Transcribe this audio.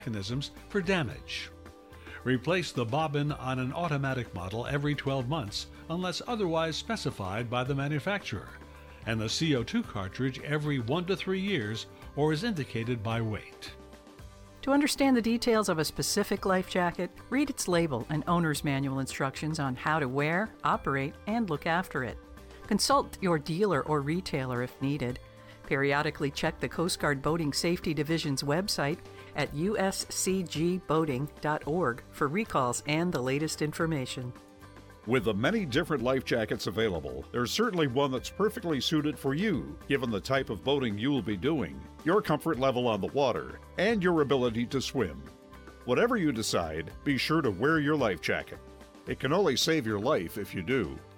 mechanisms for damage. Replace the bobbin on an automatic model every 12 months unless otherwise specified by the manufacturer, and the CO2 cartridge every 1 to 3 years or as indicated by weight. To understand the details of a specific life jacket, read its label and owner's manual instructions on how to wear, operate, and look after it. Consult your dealer or retailer if needed. Periodically check the Coast Guard Boating Safety Division's website at uscgboating.org for recalls and the latest information. With the many different life jackets available, there's certainly one that's perfectly suited for you, given the type of boating you'll be doing, your comfort level on the water, and your ability to swim. Whatever you decide, be sure to wear your life jacket. It can only save your life if you do.